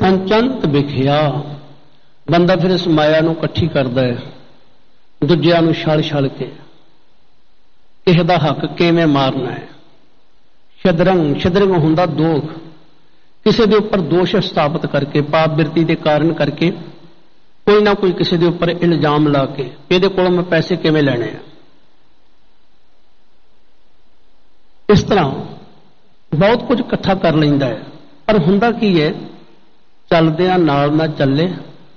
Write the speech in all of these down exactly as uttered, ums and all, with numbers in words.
अंचंत विखिया। बंदा फिर इस माया नूं इकट्ठी करदा है, दूजिआं नूं छल छल के किसे दा हक किवें मारना है। छदरंग छदरंग हुंदा दोख, किसी दे उपर दोष स्थापित करके, पाप बिरती के कारण करके कोई ना कोई किसी दे उपर इल्जाम ला के इहदे कोलों मैं पैसे किवें लैणे आ। इस तरह बहुत कुछ इकट्ठा कर लैंदा है, पर हुंदा की है, चलदिआं नाल ना चले।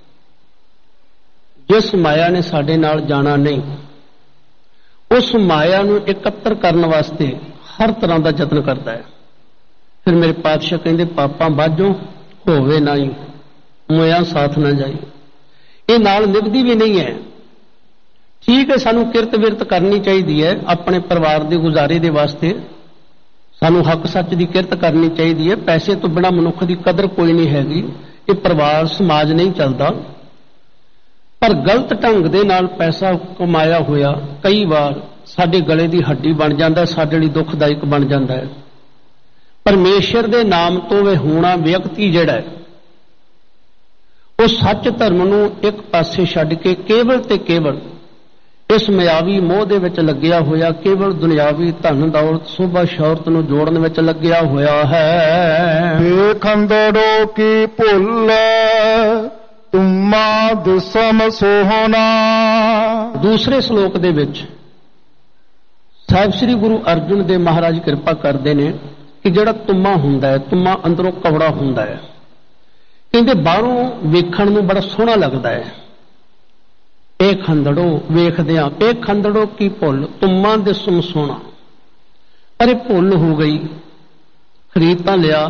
जिस माया ने साडे नाल जाना नहीं, उस माया नूं इकत्तर करन वास्ते हर तरह का यतन करता है। फिर मेरे पातशाह कहंदे पापां बाझों होवे ना ही, मोया साथ ना जाई। ये नाल निभदी भी नहीं है। ठीक है, सानू किरत विरत करनी चाहिए है, अपने परिवार के गुजारे के वास्ते सानू हक सच की किरत करनी चाहिए है। पैसे तो बिना मनुख की कदर कोई नहीं हैगी। ये परिवार समाज नहीं चलता। पर गलत ढंग दे नाल पैसा कमाया होया कई बार साडे गले की हड्डी बन जाता है, साडे लई दुखदायक बन जाता है। परमेश्वर के नाम तो वे होना व्यक्ति जिहड़ा है, वो सच धर्म नूं एक पासे छड्ड के केवल ते केवल इस मायावी मोह दे विच लग्या होया, केवल दुनियावी धन दौलत शोभा शौहरत नूं जोड़न विच लग्या होया है। बेखंदड़ो की भुल तुम्मा दिसम सोहना। दूसरे श्लोक दे विच साहिब श्री गुरु अर्जुन देव महाराज कृपा करते हैं कि जिहड़ा तुम्मा हुंदा है, तुम्मा अंदरों कवड़ा हुंदा है, कहंदे बाहरों वेखण नूं बड़ा सोहना लगदा है। ए खंदड़ो वेखदिआं, ए खंदड़ो की भुल तुम्मा दिसम सोहना। पर भुल हो गई, खरीद तां लिया,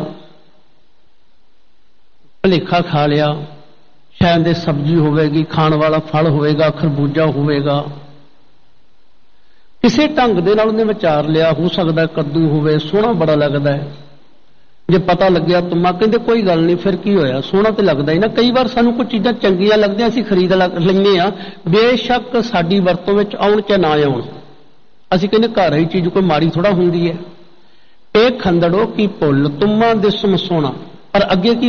भुलेखा खा लिया, शायद ये सब्जी होवेगी, खाण वाला फल होवेगा, खरबूजा होवेगा, किसी ढंग दे नाल उहने विचार लिया, हो सकदा कद्दू होवे, सोहना बड़ा लगदा है। जे पता लग्या तुम्मा, कहंदे कोई गल नहीं, फिर की होया, सोहना तो लगदा ही ना। कई बार सानू कुछ चीज़ां चंगियां लगदियां असीं खरीद लैंदे आ, बेशक साडी वरतों विच आउण चाहे ना आउण, असीं कहंदे घर ही चीज़ कोई माड़ी थोड़ा हुंदी है। ए खंदड़ो की भुल तुम्मा दिसम सोहना। पर अगे की